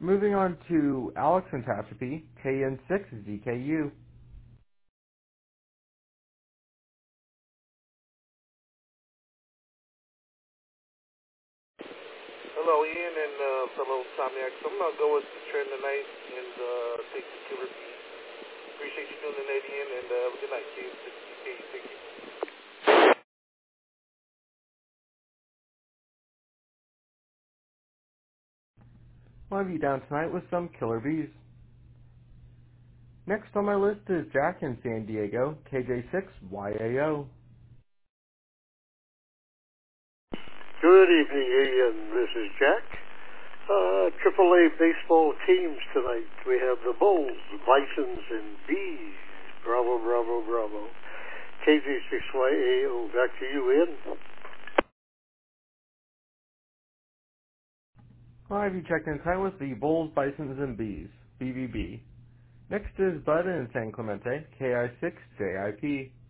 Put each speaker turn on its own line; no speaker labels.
Moving on to Alex and Tehachapi, KN6ZKU.
Hello, Ian and fellow Somniacs. I'm going to go with the trend tonight and take the Killer Bees. Appreciate you doing the night, Ian, and have a good night. See you. Thank you.
I'll have you down tonight with some Killer Bees. Next on my list is Jack in San Diego, KJ6YAO.
Good evening, Ian. This is Jack. AAA baseball teams tonight. We have the Bulls, Bisons, and Bees. Bravo, bravo, bravo. KJ6YAO. Back to you, Ian.
I'll have you checked in tonight with the Bulls, Bisons, and Bees, BBB. Next is Bud in San Clemente, KI6JIP.